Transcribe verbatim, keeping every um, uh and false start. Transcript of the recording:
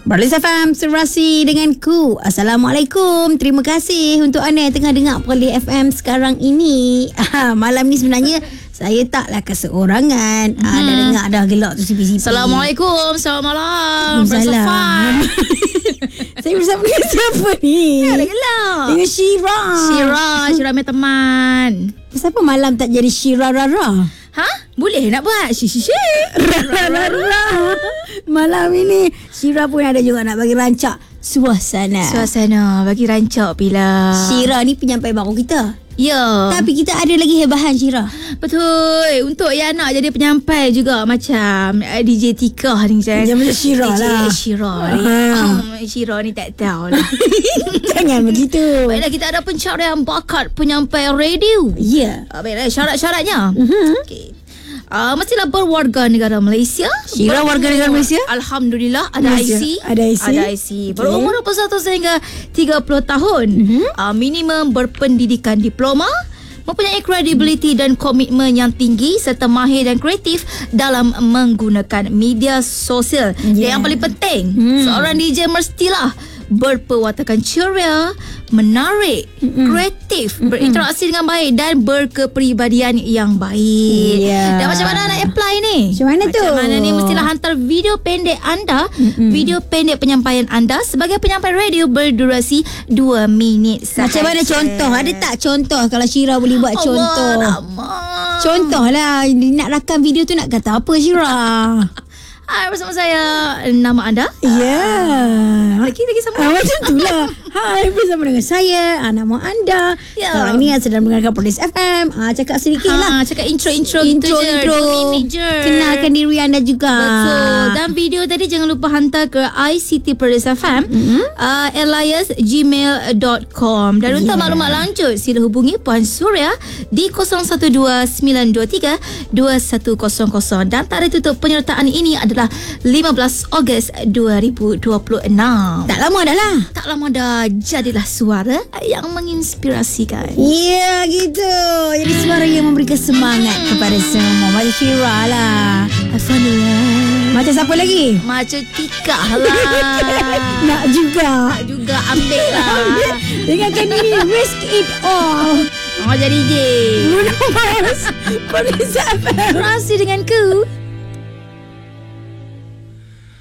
Berlis F M, serasi denganku. Assalamualaikum. Terima kasih untuk anda yang tengah dengar Berlis F M sekarang ini. Malam ni sebenarnya saya taklah keseorangan. hmm. ah, Dah dengar dah gelak tu sipi-sipi. Assalamualaikum. Selamat malam. Waalaikumsalam. Saya bersama dengan siapa ni? Ada gelak. Dengan Syira. Syira Syira punya teman. Kenapa malam tak jadi Syira Rara? Ha? Boleh nak buat? Shi-shi-shi. Rara. Malam ini Syira pun ada juga nak bagi rancak suasana. Suasana bagi rancak bila. Syira ni penyampai baru kita. Ya. Tapi kita ada lagi hebahan, Syira. Betul. Untuk yang nak jadi penyampai juga macam uh, D J Tika ni. Macam Syira lah. D J Syira ni. Um, Syira ni tak tahu lah. Jangan begitu. Baiklah, kita ada pencarian bakat penyampai radio. Ya. Uh, baiklah, syarat-syaratnya. Uh-huh. Okey. Uh, mestilah berwarga negara Malaysia. Syira warga negara Malaysia? Alhamdulillah. Ada Malaysia. I C. Ada I C. Ada I C. Berumur dua puluh satu sehingga tiga puluh tahun. Uh-huh. uh, Minimum berpendidikan diploma, mempunyai kredibiliti dan komitmen yang tinggi serta mahir dan kreatif dalam menggunakan media sosial. Yeah. Yang paling penting, hmm. seorang D J mestilah berperwatakan ceria, menarik, mm-hmm. kreatif, mm-hmm. berinteraksi dengan baik dan berkepribadian yang baik. Yeah. Dan macam mana nak apply ni? Macam mana tu? Macam mana ni? Mestilah hantar video pendek anda, mm-hmm. video pendek penyampaian anda sebagai penyampai radio berdurasi dua minit sahaja. Macam mana contoh? Ada tak contoh kalau Syira boleh buat Allah contoh? Rahman. Contohlah, nak rakam video tu nak kata apa, Syira? Hai, bersama saya. Nama anda? Ya. Yeah. Lagi lagi sama. Ah, macam itulah. Hai, bersama dengan saya. Ah, nama anda. Ya. Sekarang ni sedang mendengarkan Berlis F M. Ah, cakap sedikit ha, lah. Cakap intro-intro Intro, gitu je. intro. Dua minit je. Kenalkan diri anda juga. Betul. Dan video tadi jangan lupa hantar ke I C T Berlis F M, mm-hmm. uh, alias gmail dot com. Dan untuk yeah. maklumat lanjut, sila hubungi Puan Suria di kosong satu dua sembilan dua tiga dua satu kosong kosong. Dan tarikh tutup penyertaan ini adalah lima belas Ogos dua ribu dua puluh enam. Tak lama dah lah. Tak lama dah. Jadilah suara yang menginspirasikan. Ya, gitu. Jadi suara yang memberikan semangat kepada semua. Macam Syira lah. Alhamdulillah. Macam siapa lagi? Macam Tika lah. Nak juga. Nak juga ambil lah. Dengarkan ini, risk it all. Oh, jadi D J. Bruno Mars. Berlis F M. Terima kasih denganku.